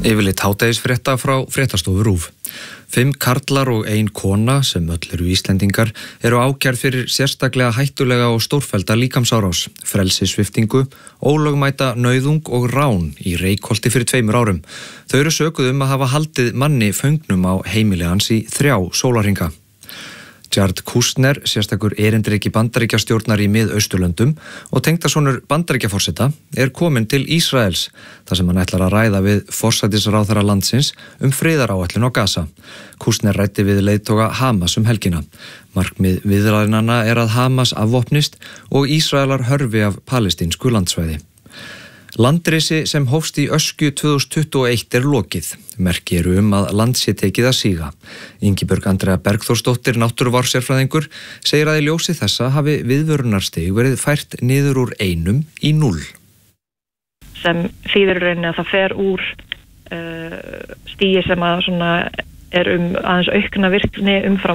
Yfirleitt hádegisfrétta frá fréttastofu RÚV. 5 karlar og 1 kona, sem öll eru Íslendingar, eru ákærð fyrir sérstaklega hættulega og stórfellda líkamsárás, frelsissviptingu, ólögmæta nauðung og rán í Reykholti fyrir 2 árum. Þau eru sökuð að hafa haldið manni föngnum á heimili hans í 3 sólarhringa. Jared Kushner, sérstakur erindreki Bandaríkjastjórnar í Mið-Austurlöndum og tengdasonur Bandaríkjaforseta, er kominn til Ísraels, þar sem hann ætlar að ræða við forsætisráðherra landsins friðaráætlun á Gaza. Kushner ræddi við leiðtoga Hamas helgina. Markmið viðræðnanna er að Hamas afvopnist og Ísraelar hörfi af palestínsku landsvæði. Landrisi sem hófst í Öskju 2021 er lokið. Merki eru að land sé tekið að síga. Ingibjörg Andrea Bergþórsdóttir, náttúruvársérfræðingur, segir að í ljósi þessa hafi viðvörunarstig verið fært niður úr 1 í 0. Sem þýðir rauninni að það fer úr stigi sem að svona er aðeins aukna virkni umfram